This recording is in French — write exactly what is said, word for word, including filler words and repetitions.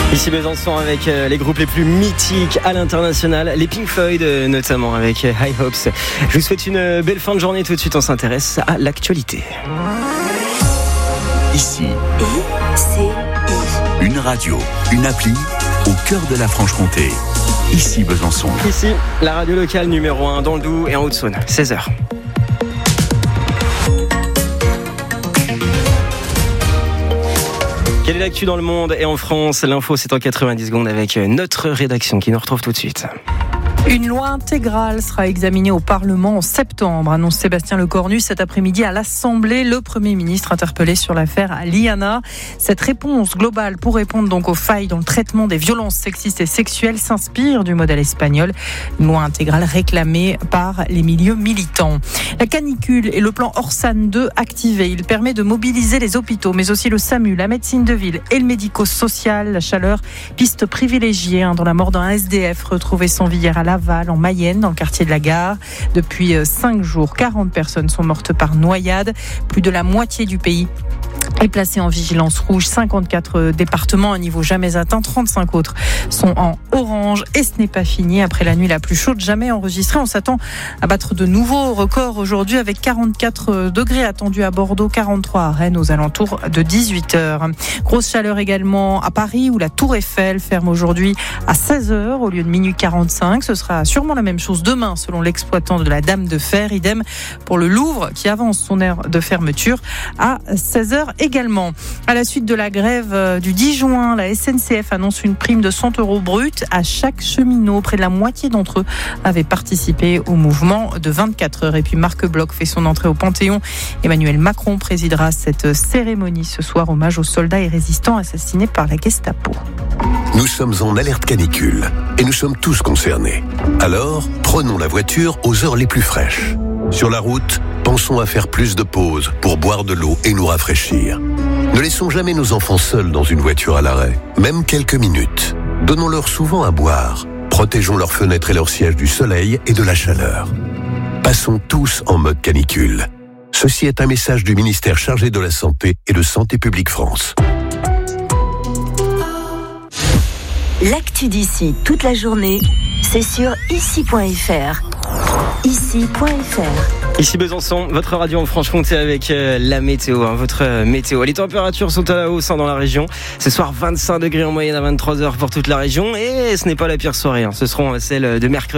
Ici Besançon avec les groupes les plus mythiques à l'international, les Pink Floyd notamment avec High Hopes. Je vous souhaite une belle fin de journée. Tout de suite on s'intéresse à l'actualité. Ici, I C I. Une radio, une appli au cœur de la Franche-Comté. Ici Besançon. Ici, la radio locale numéro un dans le Doubs et en Haute-Saône, seize heures. Quelle est l'actu dans le monde et en France? L'info, c'est en quatre-vingt-dix secondes avec notre rédaction qui nous retrouve tout de suite. Une loi intégrale sera examinée au Parlement en septembre, annonce Sébastien Lecornu cet après-midi à l'Assemblée. Le Premier ministre interpellé sur l'affaire Liana. Cette réponse globale pour répondre donc aux failles dans le traitement des violences sexistes et sexuelles s'inspire du modèle espagnol. Une loi intégrale réclamée par les milieux militants. La canicule et le plan Orsan deux activé. Il permet de mobiliser les hôpitaux, mais aussi le SAMU, la médecine de ville et le médico-social. La chaleur, piste privilégiée hein, dans la mort d'un S D F retrouvé sans vie hier à Laval, en Mayenne, dans le quartier de la Gare. Depuis cinq jours, quarante personnes sont mortes par noyade. Plus de la moitié du pays est placé en vigilance rouge. cinquante-quatre départements à niveau jamais atteint. trente-cinq autres sont en orange. Et ce n'est pas fini. Après la nuit la plus chaude jamais enregistrée, on s'attend à battre de nouveaux records aujourd'hui avec quarante-quatre degrés attendus à Bordeaux, quarante-trois à Rennes aux alentours de dix-huit heures. Grosse chaleur également à Paris où la Tour Eiffel ferme aujourd'hui à seize heures au lieu de minuit quarante-cinq. Ce sera sûrement la même chose demain selon l'exploitant de la Dame de Fer. Idem pour le Louvre qui avance son heure de fermeture à seize heures également. À la suite de la grève du dix juin, la S N C F annonce une prime de cent euros brut à chaque cheminot. Près de la moitié d'entre eux avaient participé au mouvement de vingt-quatre heures. Et puis Marc Bloch fait son entrée au Panthéon. Emmanuel Macron présidera cette cérémonie ce soir, hommage aux soldats et résistants assassinés par la Gestapo. Nous sommes en alerte canicule et nous sommes tous concernés. Alors, prenons la voiture aux heures les plus fraîches. Sur la route, pensons à faire plus de pauses pour boire de l'eau et nous rafraîchir. Ne laissons jamais nos enfants seuls dans une voiture à l'arrêt, même quelques minutes. Donnons-leur souvent à boire. Protégeons leurs fenêtres et leurs sièges du soleil et de la chaleur. Passons tous en mode canicule. Ceci est un message du ministère chargé de la Santé et de Santé publique France. L'actu d'ici toute la journée, c'est sur ici point f r. ici point f r. Ici Besançon, votre radio en Franche-Comté avec euh, la météo, hein, votre euh, météo. Les températures sont à la hausse hein, dans la région. Ce soir, vingt-cinq degrés en moyenne à vingt-trois heures pour toute la région. Et ce n'est pas la pire soirée, hein. Ce seront celles de mercredi.